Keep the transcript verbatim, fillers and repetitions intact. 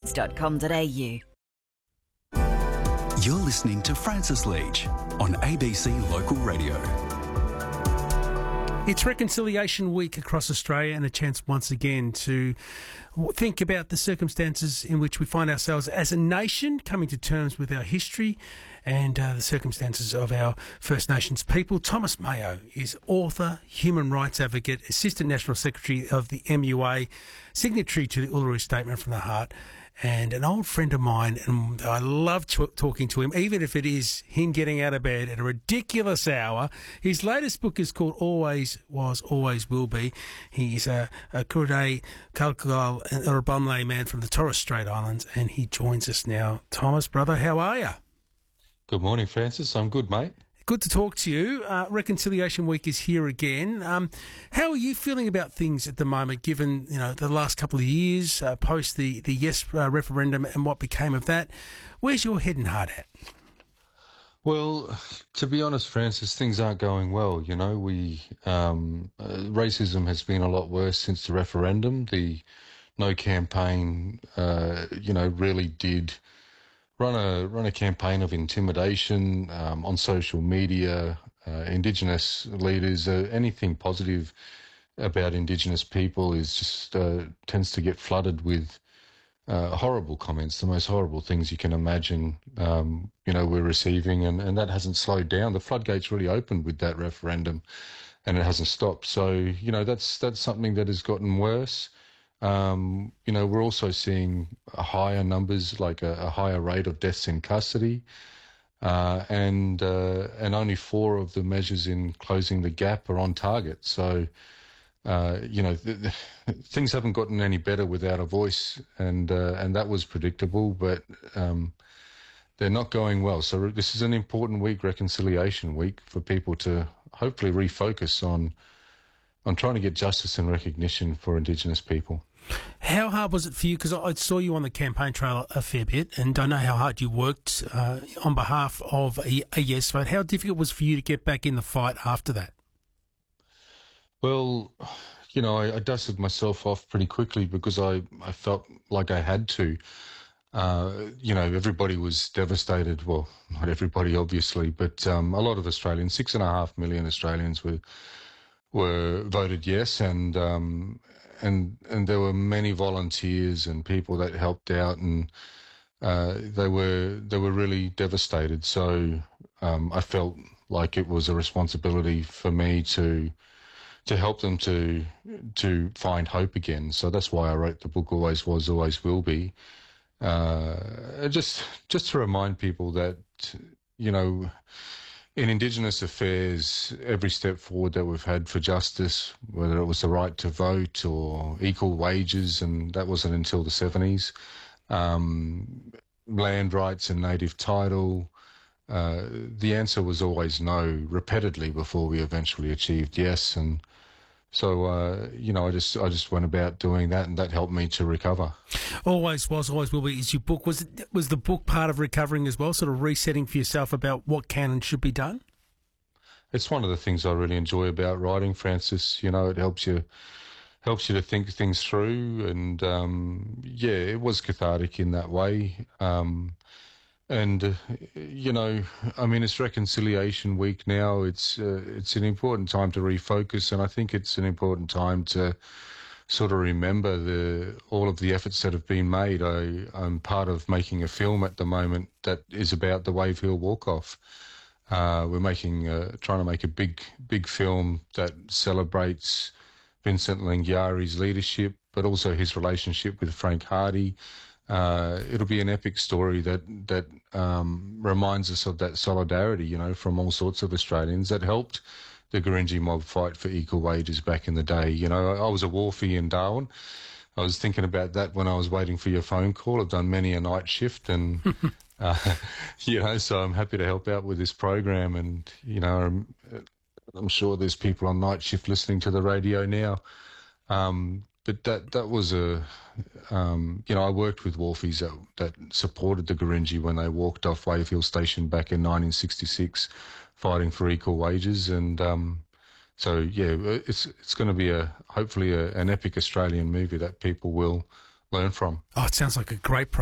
rights dot com dot a u. You're listening to Francis Leach on A B C Local Radio. It's Reconciliation Week across Australia and a chance once again to think about the circumstances in which we find ourselves as a nation, coming to terms with our history and uh, the circumstances of our First Nations people. Thomas Mayo is author, human rights advocate, Assistant National Secretary of the M U A, signatory to the Uluru Statement from the Heart, and an old friend of mine, and I love t- talking to him, even if it is him getting out of bed at a ridiculous hour. His latest book is called Always Was, Always Will Be. He's a, a Kurde, Kalkal and Urbanlay man from the Torres Strait Islands, and he joins us now. Thomas, brother, how are you? Good morning, Francis. I'm good, mate. Good to talk to you. Uh, Reconciliation Week is here again. Um, how are you feeling about things at the moment, given you know the last couple of years uh, post the the yes uh, referendum and what became of that? Where's your head and heart at? Well, to be honest, Francis, things aren't going well. You know, we um, uh, racism has been a lot worse since the referendum. The No campaign, uh, you know, really did run a run a campaign of intimidation um, on social media. Uh, Indigenous leaders, uh, anything positive about Indigenous people is just uh, tends to get flooded with uh, horrible comments, the most horrible things you can imagine. Um, you know, we're receiving, and, and that hasn't slowed down. The floodgates really opened with that referendum, and it hasn't stopped. So you know, that's that's something that has gotten worse. Um, you know, we're also seeing higher numbers, like a, a higher rate of deaths in custody, uh, and uh, and only four of the measures in closing the gap are on target. So, uh, you know, th- th- things haven't gotten any better without a voice, and uh, and that was predictable, but um, they're not going well. So this is an important week, Reconciliation Week, for people to hopefully refocus on on trying to get justice and recognition for Indigenous people. How hard was it for you? Because I saw you on the campaign trail a fair bit, and I know how hard you worked uh, on behalf of a, a yes vote. How difficult was it for you to get back in the fight after that? Well, you know, I, I dusted myself off pretty quickly because I, I felt like I had to. Uh, you know, everybody was devastated. Well, not everybody, obviously, but um, a lot of Australians, six and a half million Australians were were voted yes, and um, and and there were many volunteers and people that helped out, and uh, they were they were really devastated. So um, I felt like it was a responsibility for me to to help them to to find hope again. So that's why I wrote the book Always Was, Always Will Be. Uh, just just to remind people that, you know, in Indigenous affairs, every step forward that we've had for justice, whether it was the right to vote or equal wages, and that wasn't until the seventies, um, land rights and native title, uh, the answer was always no, repeatedly, before we eventually achieved yes. And so, uh, you know, I just I just went about doing that, and that helped me to recover. Always Was, Always Will Be is your book. Was it, was the book part of recovering as well, sort of resetting for yourself about what can and should be done? It's one of the things I really enjoy about writing, Francis. You know, it helps you helps you to think things through, and um, yeah, it was cathartic in that way. Um, And, uh, you know, I mean, it's Reconciliation Week now. It's uh, it's an important time to refocus, and I think it's an important time to sort of remember the all of the efforts that have been made. I, I'm part of making a film at the moment that is about the Wave Hill Walk-Off. Uh, we're making, uh, trying to make a big, big film that celebrates Vincent Lingiari's leadership, but also his relationship with Frank Hardy. Uh, it'll be an epic story that that um, reminds us of that solidarity, you know, from all sorts of Australians that helped the Gurindji mob fight for equal wages back in the day. You know, I, I was a wharfie in Darwin. I was thinking about that when I was waiting for your phone call. I've done many a night shift, and uh, you know, so I'm happy to help out with this program. And you know, I'm, I'm sure there's people on night shift listening to the radio now. Um, But that that was a, um, you know, I worked with wharfies that, that supported the Gurindji when they walked off Wave Hill Station back in nineteen sixty-six, fighting for equal wages. And um, so, yeah, it's it's going to be a hopefully a, an epic Australian movie that people will learn from. Oh, it sounds like a great